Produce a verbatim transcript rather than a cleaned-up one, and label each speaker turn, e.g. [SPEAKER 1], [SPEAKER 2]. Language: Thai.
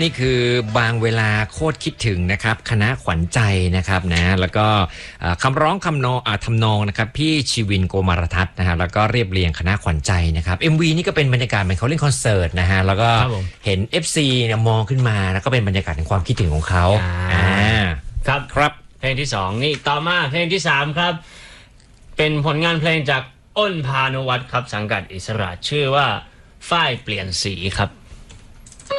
[SPEAKER 1] นี่คือบางเวลาโคตรคิดถึงนะครับคณะขวัญใจนะครับนะแล้วก็คำร้องคำนองทำนองนะครับพี่ชีวินโกมารทัศน์นะฮะแล้วก็เรียบเรียงคณะขวัญใจนะครับ เอ็ม วี นี่ก็เป็นบรรยากาศเหมือนเขาเล่นคอนเสิร์ตนะฮะแล้วก็เห็น เอฟ ซี เนี่ยมองขึ้นมาแล้วก็เป็นบรรยากาศแห่งความคิดถึงของเขาอ่า
[SPEAKER 2] ครับ
[SPEAKER 1] ครับ
[SPEAKER 2] เพลงที่สองนี่ต่อมาเพลงที่สามครับเป็นผลงานเพลงจากอ้นพานุวัฒน์ครับสังกัดอิสระชื่อว่าฝ้ายเปลี่ยนสีครับ